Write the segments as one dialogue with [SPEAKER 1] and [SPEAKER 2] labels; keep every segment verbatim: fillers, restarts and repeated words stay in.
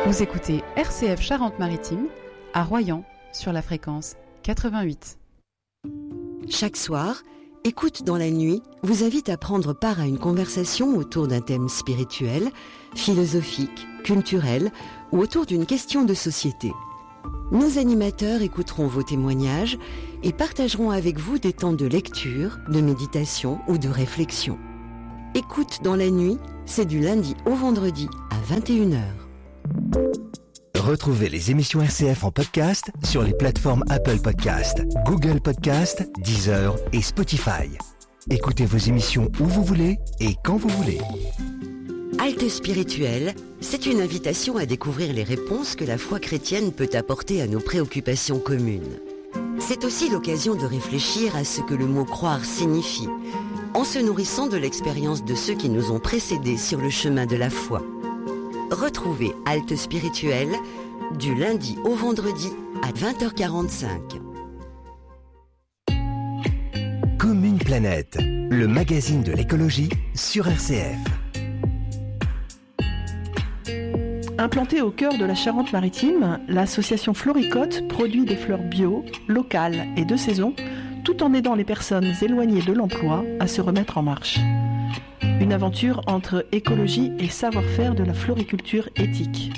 [SPEAKER 1] Vous écoutez R C F Charente-Maritime à Royan sur la fréquence quatre-vingt-huit.
[SPEAKER 2] Chaque soir, Écoute dans la nuit vous invite à prendre part à une conversation autour d'un thème spirituel, philosophique, culturel ou autour d'une question de société. Nos animateurs écouteront vos témoignages et partageront avec vous des temps de lecture, de méditation ou de réflexion. Écoute dans la nuit, c'est du lundi au vendredi à vingt et une heures.
[SPEAKER 3] Retrouvez les émissions R C F en podcast sur les plateformes Apple Podcast, Google Podcast, Deezer et Spotify. Écoutez vos émissions où vous voulez et quand vous voulez.
[SPEAKER 2] Halte spirituelle, c'est une invitation à découvrir les réponses que la foi chrétienne peut apporter à nos préoccupations communes. C'est aussi l'occasion de réfléchir à ce que le mot croire signifie, en se nourrissant de l'expérience de ceux qui nous ont précédés sur le chemin de la foi. Retrouvez Halte spirituelle du lundi au vendredi à vingt heures quarante-cinq.
[SPEAKER 3] Commune Planète, le magazine de l'écologie sur R C F.
[SPEAKER 4] Implantée au cœur de la Charente-Maritime, l'association Floricote produit des fleurs bio, locales et de saison, tout en aidant les personnes éloignées de l'emploi à se remettre en marche. Une aventure entre écologie et savoir-faire de la floriculture éthique.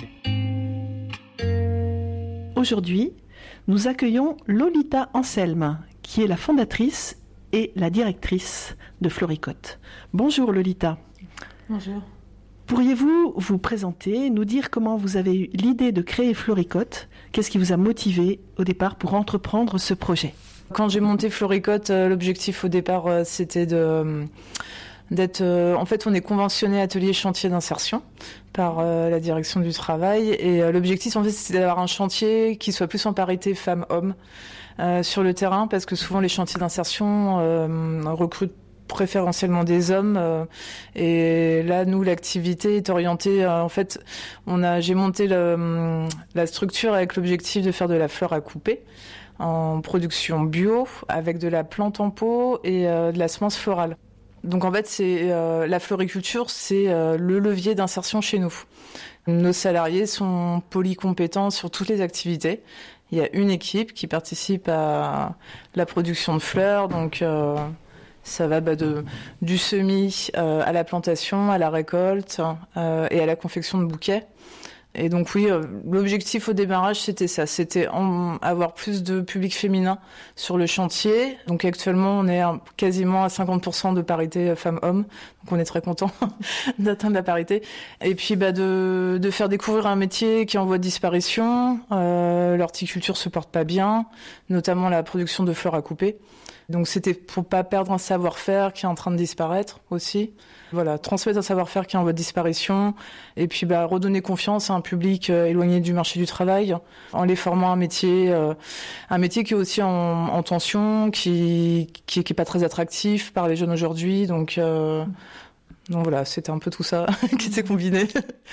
[SPEAKER 4] Aujourd'hui, nous accueillons Lolita Anselme, qui est la fondatrice et la directrice de Floricote. Bonjour Lolita.
[SPEAKER 5] Bonjour.
[SPEAKER 4] Pourriez-vous vous présenter, nous dire comment vous avez eu l'idée de créer Floricote? Qu'est-ce qui vous a motivé au départ pour entreprendre ce projet?
[SPEAKER 5] Quand j'ai monté Floricote, l'objectif au départ, c'était de... d'être, euh, en fait, on est conventionné atelier chantier d'insertion par euh, la direction du travail et euh, l'objectif, en fait, c'est d'avoir un chantier qui soit plus en parité femmes-hommes euh, sur le terrain, parce que souvent les chantiers d'insertion euh, recrutent préférentiellement des hommes euh, et là, nous, l'activité est orientée. Euh, en fait, on a, j'ai monté le, la structure avec l'objectif de faire de la fleur à couper en production bio avec de la plante en pot et euh, de la semence florale. Donc en fait, c'est euh, la floriculture, c'est euh, le levier d'insertion chez nous. Nos salariés sont polycompétents sur toutes les activités. Il y a une équipe qui participe à la production de fleurs, donc euh, ça va bah, de du semis euh, à la plantation, à la récolte euh, et à la confection de bouquets. Et donc oui, euh, l'objectif au démarrage, c'était ça, c'était en, avoir plus de public féminin sur le chantier. Donc actuellement, on est à, quasiment à cinquante pour cent de parité femmes-hommes, donc on est très content d'atteindre la parité. Et puis bah de, de faire découvrir un métier qui est en voie de disparition. Euh, l'horticulture se porte pas bien, notamment la production de fleurs à couper. Donc c'était pour pas perdre un savoir-faire qui est en train de disparaître aussi. Voilà, transmettre un savoir-faire qui est en voie de disparition et puis bah redonner confiance à un public euh, éloigné du marché du travail en les formant à un métier euh, un métier qui est aussi en, en tension, qui qui qui est pas très attractif par les jeunes aujourd'hui. Donc euh, Donc voilà, c'était un peu tout ça qui s'est combiné.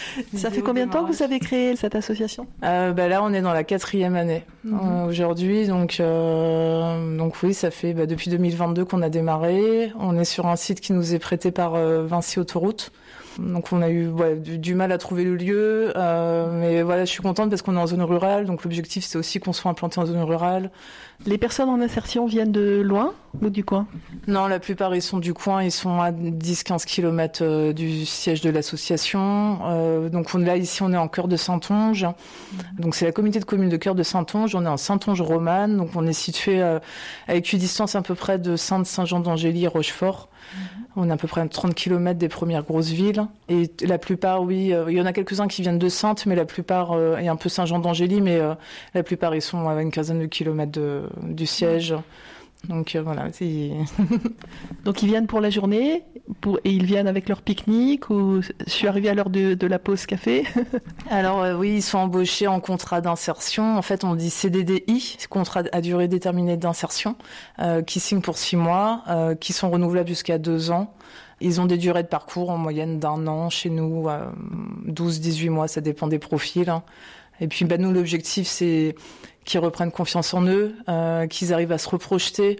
[SPEAKER 4] Ça fait combien de temps que vous avez créé cette association?
[SPEAKER 5] euh, bah Là, on est dans la quatrième année mm-hmm. euh, aujourd'hui. Donc, euh, donc oui, ça fait bah, depuis deux mille vingt-deux qu'on a démarré. On est sur un site qui nous est prêté par euh, Vinci Autoroute. Donc on a eu ouais, du, du mal à trouver le lieu, euh, mais voilà, je suis contente parce qu'on est en zone rurale, donc l'objectif c'est aussi qu'on soit implanté en zone rurale.
[SPEAKER 4] Les personnes en insertion viennent de loin ou du coin? Non,
[SPEAKER 5] la plupart ils sont du coin, ils sont à dix à quinze kilomètres euh, du siège de l'association. Euh, donc on est là, ici on est en cœur de Saintonge, mmh. donc c'est la communauté de communes de cœur de Saintonge, on est en Saintonge-Romane, donc on est situé euh, à équidistance à peu près de Sainte, Saint-Jean-d'Angély et Rochefort. Mmh. On est à peu près à trente kilomètres des premières grosses villes. Et la plupart, oui, euh, il y en a quelques-uns qui viennent de Sainte, mais la plupart, euh, et un peu Saint-Jean-d'Angély, mais euh, la plupart, ils sont à une quinzaine de kilomètres de, du siège. Donc euh, voilà. C'est...
[SPEAKER 4] Donc ils viennent pour la journée pour... et ils viennent avec leur pique-nique ou je suis arrivée à l'heure de, de la pause café?
[SPEAKER 5] Alors euh, oui, ils sont embauchés en contrat d'insertion. En fait, on dit C D D I, contrat à durée déterminée d'insertion, euh, qui signent pour six mois, euh, qui sont renouvelables jusqu'à deux ans. Ils ont des durées de parcours en moyenne d'un an chez nous, euh, douze à dix-huit mois, ça dépend des profils. Hein. Et puis bah, nous, l'objectif, c'est qu'ils reprennent confiance en eux, euh, qu'ils arrivent à se reprojeter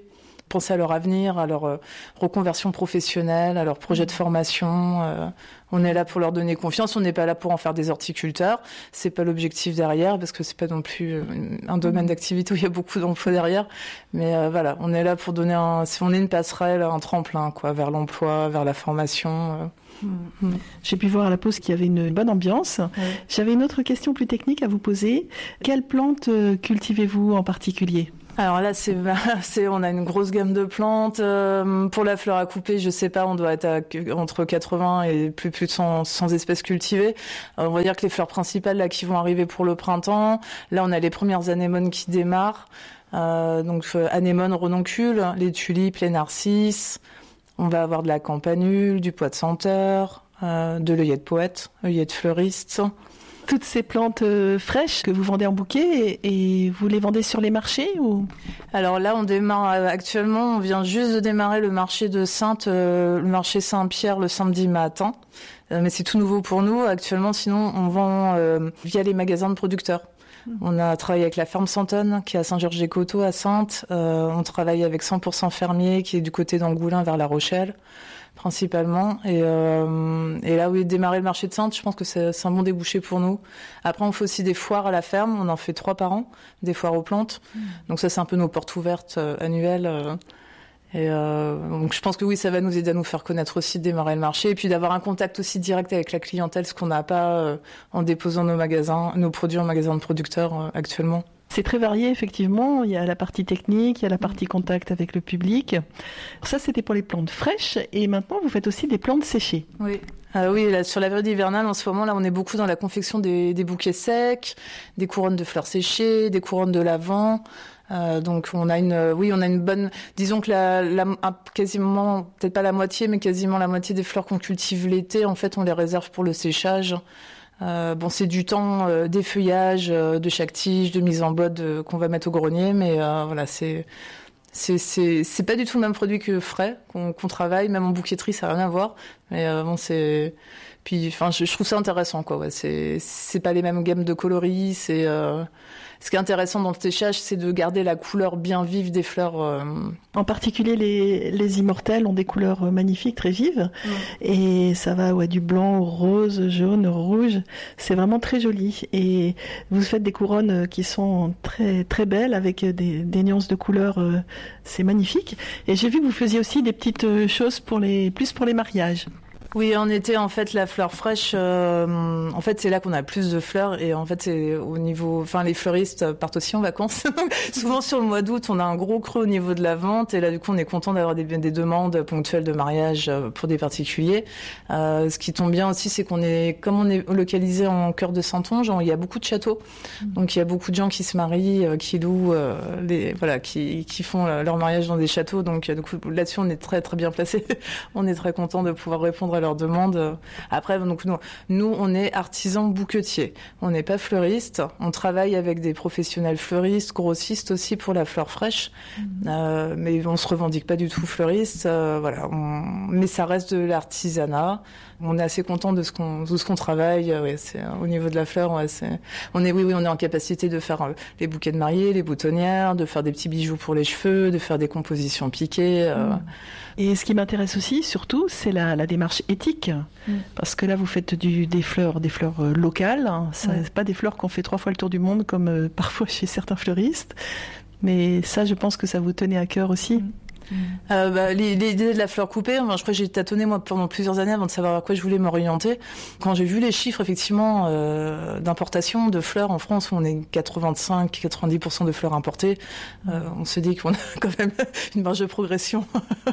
[SPEAKER 5] penser à leur avenir, à leur euh, reconversion professionnelle, à leur projet de formation. Euh, on est là pour leur donner confiance. On n'est pas là pour en faire des horticulteurs. C'est pas l'objectif derrière, parce que c'est pas non plus euh, un domaine d'activité où il y a beaucoup d'emplois derrière. Mais euh, voilà, on est là pour donner un, si on est une passerelle, un tremplin, quoi, vers l'emploi, vers la formation. Euh.
[SPEAKER 4] Mmh. J'ai pu voir à la pause qu'il y avait une bonne ambiance. Ouais. J'avais une autre question plus technique à vous poser. Quelles plantes cultivez-vous en particulier ?
[SPEAKER 5] Alors là, c'est, c'est, on a une grosse gamme de plantes. Euh, pour la fleur à couper, je sais pas, on doit être à, entre quatre-vingts et plus, plus de cent, cent espèces cultivées. Euh, on va dire que les fleurs principales là qui vont arriver pour le printemps. Là, on a les premières anémones qui démarrent. Euh, donc euh, anémones, renoncule, les tulipes, les narcisses. On va avoir de la campanule, du pois de senteur, euh, de l'œillette poète, œillette fleuriste.
[SPEAKER 4] Toutes ces plantes euh, fraîches que vous vendez en bouquet et, et vous les vendez sur les marchés ou...
[SPEAKER 5] Alors là, on démarre euh, actuellement, on vient juste de démarrer le marché de Sainte, euh, le marché Saint-Pierre le samedi matin. Euh, mais c'est tout nouveau pour nous. Actuellement, sinon, on vend euh, via les magasins de producteurs. On a travaillé avec la ferme Santonne qui est à Saint-Georges-des-Coteaux à Saintes. Euh, on travaille avec cent pour cent fermier qui est du côté d'Angoulins vers La Rochelle principalement. Et, euh, et là où est démarré le marché de Saintes, je pense que c'est, c'est un bon débouché pour nous. Après, on fait aussi des foires à la ferme. On en fait trois par an, des foires aux plantes. Mmh. Donc ça, c'est un peu nos portes ouvertes euh, annuelles. Euh, Et euh, donc je pense que oui, ça va nous aider à nous faire connaître aussi, de démarrer le marché et puis d'avoir un contact aussi direct avec la clientèle, ce qu'on n'a pas euh, en déposant nos magasins, nos produits en magasin de producteurs euh, actuellement.
[SPEAKER 4] C'est très varié, effectivement. Il y a la partie technique, il y a la partie contact avec le public. Ça, c'était pour les plantes fraîches. Et maintenant, vous faites aussi des plantes séchées.
[SPEAKER 5] Oui. Ah oui, là, sur la période hivernale, en ce moment, là, on est beaucoup dans la confection des, des bouquets secs, des couronnes de fleurs séchées, des couronnes de lavant. Euh, donc on a une, euh, oui, on a une bonne, disons que la, la, quasiment, peut-être pas la moitié, mais quasiment la moitié des fleurs qu'on cultive l'été, en fait, on les réserve pour le séchage. Euh, bon, c'est du temps euh, d'effeuillage euh, de chaque tige, de mise en bode euh, qu'on va mettre au grenier, mais euh, voilà, c'est, c'est, c'est, c'est pas du tout le même produit que frais qu'on, qu'on travaille, même en bouquetterie, ça n'a rien à voir. Mais euh, bon, c'est, puis, enfin, je, je trouve ça intéressant, quoi. Ouais, c'est, c'est pas les mêmes gammes de coloris, c'est. Euh... Ce qui est intéressant dans le séchage, c'est de garder la couleur bien vive des fleurs. Euh...
[SPEAKER 4] En particulier, les, les immortelles ont des couleurs magnifiques, très vives. Mmh. Et ça va ouais, du blanc au rose, jaune, rouge. C'est vraiment très joli. Et vous faites des couronnes qui sont très, très belles avec des, des nuances de couleurs. C'est magnifique. Et j'ai vu que vous faisiez aussi des petites choses pour les, plus pour les mariages.
[SPEAKER 5] Oui, en été, en fait, la fleur fraîche, euh, en fait, c'est là qu'on a plus de fleurs et en fait, c'est au niveau, enfin, les fleuristes partent aussi en vacances. Souvent, sur le mois d'août, on a un gros creux au niveau de la vente et là, du coup, on est content d'avoir des, des demandes ponctuelles de mariage pour des particuliers. Euh, ce qui tombe bien aussi, c'est qu'on est, comme on est localisé en cœur de Saintonge, il y a beaucoup de châteaux. Donc, il y a beaucoup de gens qui se marient, qui louent, euh, les, voilà, qui, qui font leur mariage dans des châteaux. Donc, du coup, là-dessus, on est très, très bien placé. On est très content de pouvoir répondre à leurs demandes. Après, donc nous, nous, on est artisans bouquetiers. On n'est pas fleuristes. On travaille avec des professionnels fleuristes, grossistes aussi pour la fleur fraîche. Mmh. Euh, mais on se revendique pas du tout fleuriste. Euh, voilà. On... Mais ça reste de l'artisanat. On est assez content de ce qu'on, de ce qu'on travaille. Ouais, c'est au niveau de la fleur. Ouais, c'est... On est, oui, oui, on est en capacité de faire euh, les bouquets de mariée, les boutonnières, de faire des petits bijoux pour les cheveux, de faire des compositions piquées. Euh...
[SPEAKER 4] Mmh. Et ce qui m'intéresse aussi, surtout, c'est la, la démarche éthique. Mmh. Parce que là, vous faites du, des fleurs, des fleurs euh, locales. Hein. Ça, mmh. C'est pas des fleurs qu'on fait trois fois le tour du monde, comme euh, parfois chez certains fleuristes. Mais ça, je pense que ça vous tenait à cœur aussi. Mmh.
[SPEAKER 5] Euh, bah, l'idée de la fleur coupée, moi, je crois que j'ai tâtonné moi pendant plusieurs années avant de savoir à quoi je voulais m'orienter. Quand j'ai vu les chiffres effectivement euh, d'importation de fleurs en France, où on est quatre-vingt-cinq à quatre-vingt-dix pour cent de fleurs importées, euh, on se dit qu'on a quand même une marge de progression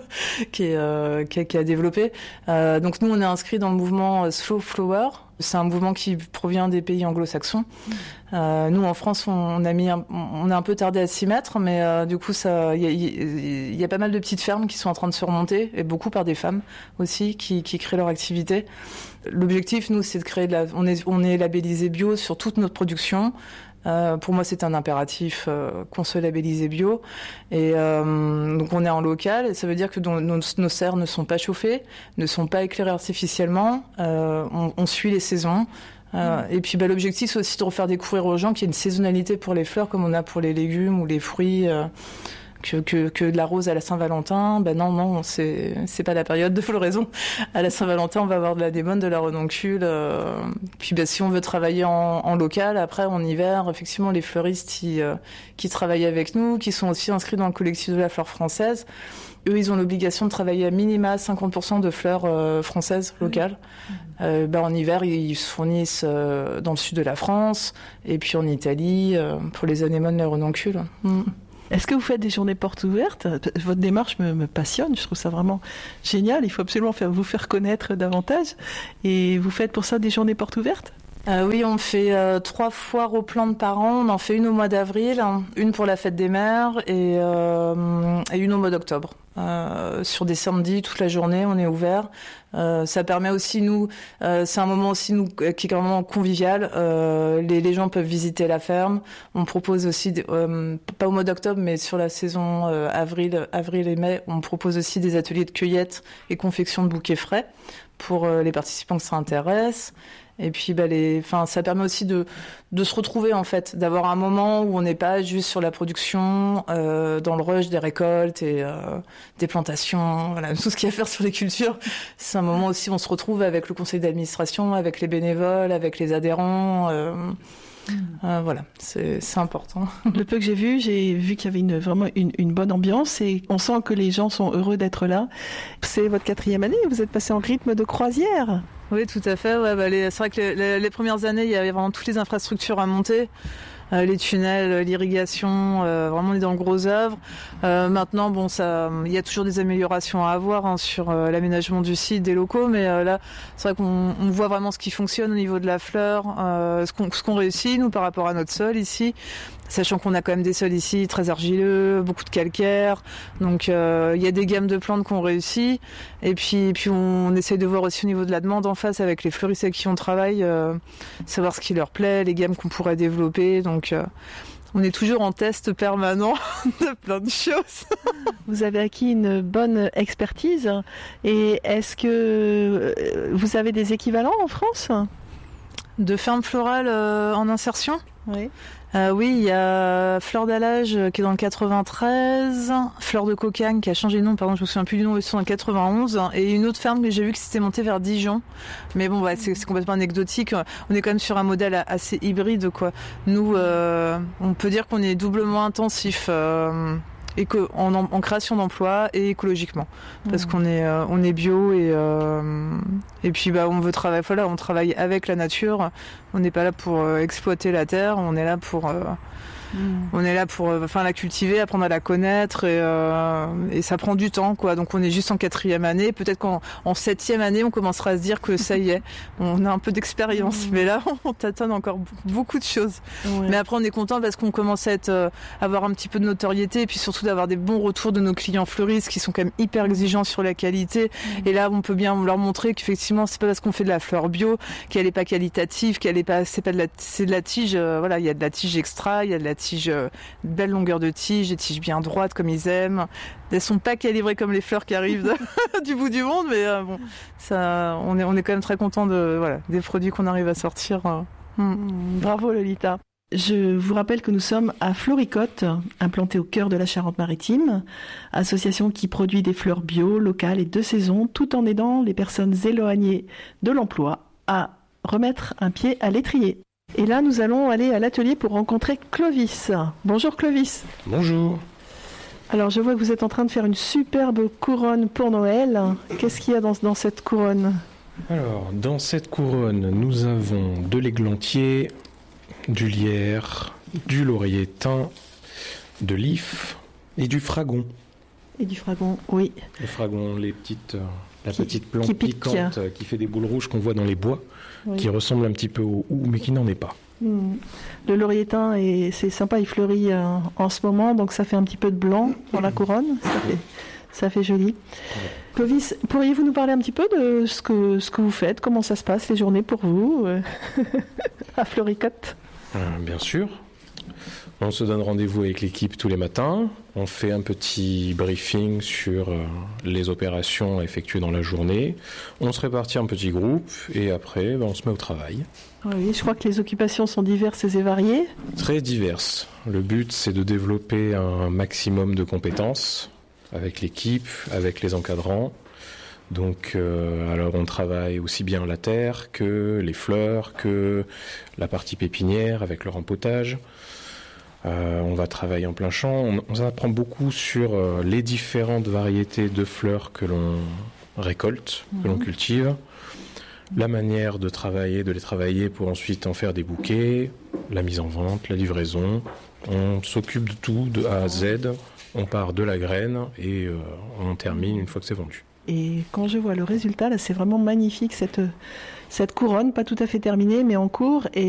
[SPEAKER 5] qui est euh, qui, qui a développé. Euh, donc nous, on est inscrit dans le mouvement Slow Flower. C'est un mouvement qui provient des pays anglo-saxons. Euh, nous, en France, on a mis, un, on a un peu tardé à s'y mettre, mais euh, du coup, ça, il y a, y, y a pas mal de petites fermes qui sont en train de se remonter, et beaucoup par des femmes aussi qui, qui créent leur activité. L'objectif, nous, c'est de créer de la, on est, on est labellisé bio sur toute notre production. Euh, pour moi, c'est un impératif euh, qu'on se labellise bio. Et euh, donc, on est en local. Et ça veut dire que nos, nos, nos serres ne sont pas chauffées, ne sont pas éclairées artificiellement. Euh, on, on suit les saisons. Euh, mmh. Et puis, bah, l'objectif, c'est aussi de refaire découvrir aux gens qu'il y a une saisonnalité pour les fleurs, comme on a pour les légumes ou les fruits. Euh, que, que, que de la rose à la Saint-Valentin. Ben non, non, c'est, c'est pas la période de floraison. À la Saint-Valentin, on va avoir de la démone, de la renoncule. Euh, puis ben, si on veut travailler en, en local, après en hiver, effectivement, les fleuristes qui, euh, qui travaillent avec nous, qui sont aussi inscrits dans le collectif de la fleur française, eux, ils ont l'obligation de travailler à minima cinquante pour cent de fleurs euh, françaises locales. Euh, ben, en hiver, ils se fournissent euh, dans le sud de la France et puis en Italie euh, pour les anémones, les renoncules. Mm.
[SPEAKER 4] Est-ce que vous faites des journées portes ouvertes ? Votre démarche me, me passionne, je trouve ça vraiment génial. Il faut absolument faire, vous faire connaître davantage. Et vous faites pour ça des journées portes ouvertes ?
[SPEAKER 5] Euh, oui, on fait euh, trois foires aux plantes par an. On en fait une au mois d'avril, hein, une pour la fête des mères et, euh, et une au mois d'octobre. Euh, sur des samedis, toute la journée, on est ouvert. Euh, ça permet aussi, nous, euh, c'est un moment aussi nous, qui est vraiment convivial. Euh, les, les gens peuvent visiter la ferme. On propose aussi, euh, pas au mois d'octobre, mais sur la saison euh, avril, avril et mai, on propose aussi des ateliers de cueillette et confection de bouquets frais pour euh, les participants que ça intéresse. Et puis, bah, les, enfin, ça permet aussi de, de se retrouver, en fait, d'avoir un moment où on n'est pas juste sur la production, euh, dans le rush des récoltes et euh, des plantations, voilà, tout ce qu'il y a à faire sur les cultures. C'est un moment aussi où on se retrouve avec le conseil d'administration, avec les bénévoles, avec les adhérents. Euh, euh, voilà, c'est, c'est important.
[SPEAKER 4] Le peu que j'ai vu, j'ai vu qu'il y avait une, vraiment une, une bonne ambiance et on sent que les gens sont heureux d'être là. C'est votre quatrième année, vous êtes passé en rythme de croisière.
[SPEAKER 5] Oui, tout à fait. Ouais, bah, les, c'est vrai que les, les, les premières années, il y avait vraiment toutes les infrastructures à monter. Euh, les tunnels, l'irrigation, euh, vraiment on est dans le gros œuvre. Euh, maintenant, bon, ça, il y a toujours des améliorations à avoir hein, sur euh, l'aménagement du site, des locaux, mais euh, là, c'est vrai qu'on on voit vraiment ce qui fonctionne au niveau de la fleur, euh, ce qu'on, ce qu'on réussit nous par rapport à notre sol ici. Sachant qu'on a quand même des sols ici très argileux, beaucoup de calcaire, donc euh, il y a des gammes de plantes qu'on réussit. Et puis, puis on, on essaye de voir aussi au niveau de la demande en face avec les fleuristes avec qui on travaille, euh, savoir ce qui leur plaît, les gammes qu'on pourrait développer. Donc euh, on est toujours en test permanent de plein de choses.
[SPEAKER 4] Vous avez acquis une bonne expertise. Et est-ce que vous avez des équivalents en France ?
[SPEAKER 5] De ferme florale euh, en insertion ?
[SPEAKER 4] Oui.
[SPEAKER 5] Euh, oui, il y a Fleur d'Alage euh, qui est dans le quatre-vingt-treize, Fleur de Cocagne qui a changé de nom, pardon, je me souviens plus du nom, ils sont dans le quatre-vingt-onze, et une autre ferme que j'ai vu qui s'était montée vers Dijon. Mais bon, ouais, c'est, c'est complètement anecdotique. On est quand même sur un modèle assez hybride, quoi. Nous, euh, on peut dire qu'on est doublement intensif. Euh, Et que, en, en création d'emplois et écologiquement, parce mmh. qu'on est euh, on est bio et euh, et puis bah on veut travailler, voilà, on travaille avec la nature. On n'est pas là pour euh, exploiter la terre, on est là pour euh, mmh. on est là pour euh, enfin la cultiver, apprendre à la connaître et euh, et ça prend du temps quoi. Donc on est juste en quatrième année, peut-être qu'en en septième année on commencera à se dire que ça y est, on a un peu d'expérience, mmh. mais là on tâtonne encore beaucoup de choses. Ouais. Mais après on est content parce qu'on commence à être euh, avoir un petit peu de notoriété et puis surtout d'avoir des bons retours de nos clients fleuristes qui sont quand même hyper exigeants sur la qualité. Mmh. Et là, on peut bien leur montrer qu'effectivement, c'est pas parce qu'on fait de la fleur bio qu'elle est pas qualitative, qu'elle est pas, c'est pas de la, c'est de la tige. Euh, voilà, il y a de la tige extra, il y a de la tige, euh, belle longueur de tige, des tiges bien droites comme ils aiment. Elles sont pas calibrées comme les fleurs qui arrivent de, du bout du monde, mais euh, bon, ça, on est, on est quand même très content de, voilà, des produits qu'on arrive à sortir. Euh.
[SPEAKER 4] Mmh. Mmh. Bravo Lolita. Je vous rappelle que nous sommes à Floricote, implanté au cœur de la Charente-Maritime, association qui produit des fleurs bio, locales et de saison, tout en aidant les personnes éloignées de l'emploi à remettre un pied à l'étrier. Et là, nous allons aller à l'atelier pour rencontrer Clovis. Bonjour Clovis.
[SPEAKER 6] Bonjour.
[SPEAKER 4] Alors, je vois que vous êtes en train de faire une superbe couronne pour Noël. Qu'est-ce qu'il y a dans, dans cette couronne ?
[SPEAKER 6] Alors, dans cette couronne, nous avons de l'églantier, du lierre, du laurier thym, de l'if et du fragon.
[SPEAKER 4] Et du fragon, oui.
[SPEAKER 6] Le fragon, les petites, euh, la
[SPEAKER 4] qui,
[SPEAKER 6] petite plante
[SPEAKER 4] qui pique.
[SPEAKER 6] piquante euh, qui fait des boules rouges qu'on voit dans les bois, oui. Qui ressemble un petit peu au hou, mais qui n'en est pas.
[SPEAKER 4] Mmh. Le laurier thym, est, c'est sympa, il fleurit euh, en ce moment, donc ça fait un petit peu de blanc dans la couronne, ça fait, ça fait joli. Ouais. Clovis, pourriez-vous nous parler un petit peu de ce que, ce que vous faites, comment ça se passe les journées pour vous euh, à Floricote ?
[SPEAKER 6] Euh, bien sûr. On se donne rendez-vous avec l'équipe tous les matins. On fait un petit briefing sur euh, les opérations à effectuer dans la journée. On se répartit en petits groupes et après, ben, on se met au travail.
[SPEAKER 4] Oui, je crois que les occupations sont diverses et variées.
[SPEAKER 6] Très diverses. Le but, c'est de développer un maximum de compétences avec l'équipe, avec les encadrants. Donc, euh, alors on travaille aussi bien la terre que les fleurs, que la partie pépinière avec le rempotage. Euh, on va travailler en plein champ. On, on apprend beaucoup sur euh, les différentes variétés de fleurs que l'on récolte, mmh. que l'on cultive, la manière de travailler, de les travailler pour ensuite en faire des bouquets, la mise en vente, la livraison. On s'occupe de tout, de A à Z. On part de la graine et euh, on termine une fois que c'est vendu.
[SPEAKER 4] Et quand je vois le résultat, là, c'est vraiment magnifique, cette, cette couronne, pas tout à fait terminée, mais en cours. Et